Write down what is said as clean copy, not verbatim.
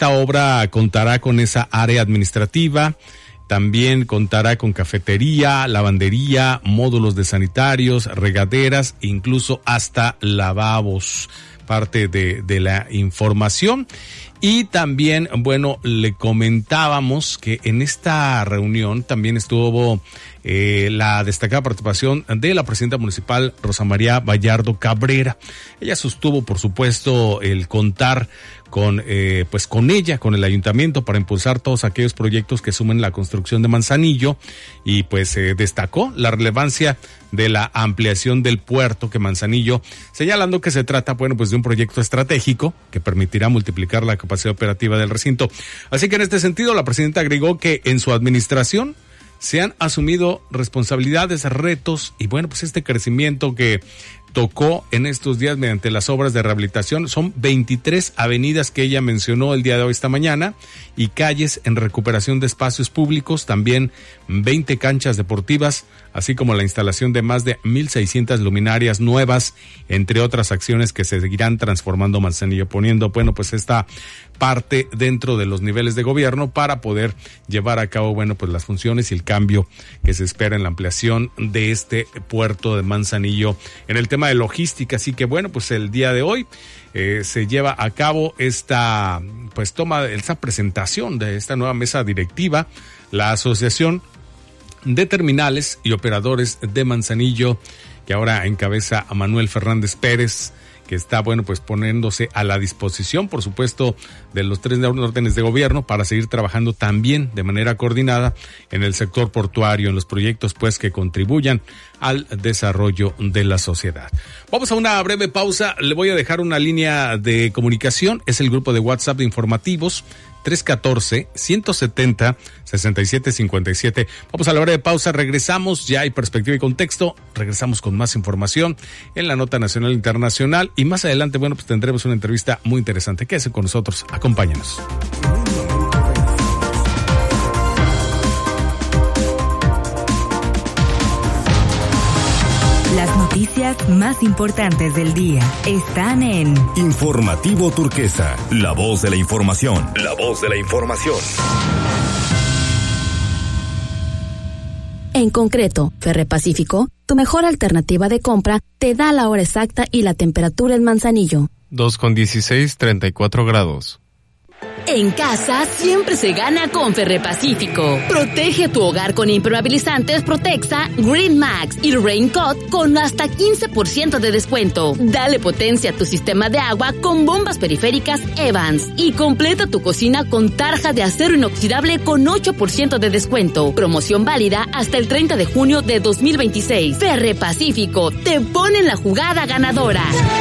esta obra contará con esa área administrativa. También contará con cafetería, lavandería, módulos de sanitarios, regaderas, incluso hasta lavabos. Parte de la información. Y también, bueno, le comentábamos que en esta reunión también estuvo la destacada participación de la presidenta municipal Rosa María Vallardo Cabrera. Ella sostuvo, por supuesto, el contar con ella, con el ayuntamiento, para impulsar todos aquellos proyectos que sumen la construcción de Manzanillo, y pues destacó la relevancia de la ampliación del puerto que Manzanillo, señalando que se trata, bueno, pues de un proyecto estratégico que permitirá multiplicar la capacidad operativa del recinto. Así que en este sentido, la presidenta agregó que en su administración se han asumido responsabilidades, retos, y bueno, pues este crecimiento que tocó en estos días mediante las obras de rehabilitación. Son 23 avenidas que ella mencionó el día de hoy, esta mañana, y calles en recuperación de espacios públicos, también 20 canchas deportivas, así como la instalación de más de 1,600 luminarias nuevas, entre otras acciones que se seguirán transformando Manzanillo, poniendo, bueno, pues esta parte dentro de los niveles de gobierno para poder llevar a cabo, bueno, pues las funciones y el cambio que se espera en la ampliación de este puerto de Manzanillo en el tema de logística. Así que, bueno, pues el día de hoy se lleva a cabo esta presentación de esta nueva mesa directiva, la Asociación de Terminales y Operadores de Manzanillo, que ahora encabeza a Manuel Fernández Pérez, que está, bueno, pues poniéndose a la disposición, por supuesto, de los 3 órdenes de gobierno para seguir trabajando también de manera coordinada en el sector portuario, en los proyectos, pues, que contribuyan al desarrollo de la sociedad. Vamos a una breve pausa. Le voy a dejar una línea de comunicación. Es el grupo de WhatsApp de informativos, 314-170-6757. Vamos a la hora de pausa, regresamos, ya hay perspectiva y contexto, regresamos con más información en la nota nacional e internacional, y más adelante, bueno, pues tendremos una entrevista muy interesante. Quédese con nosotros, acompáñenos. Las noticias más importantes del día están en Informativo Turquesa, la voz de la información. La voz de la información. En concreto, Ferrepacífico, tu mejor alternativa de compra, te da la hora exacta y la temperatura en Manzanillo. 2:16, 34 grados. En casa siempre se gana con Ferrepacífico. Protege tu hogar con impermeabilizantes Protexa, Green Max y Raincoat con hasta 15% de descuento. Dale potencia a tu sistema de agua con bombas periféricas Evans y completa tu cocina con tarja de acero inoxidable con 8% de descuento. Promoción válida hasta el 30 de junio de 2026. Ferrepacífico te pone en la jugada ganadora.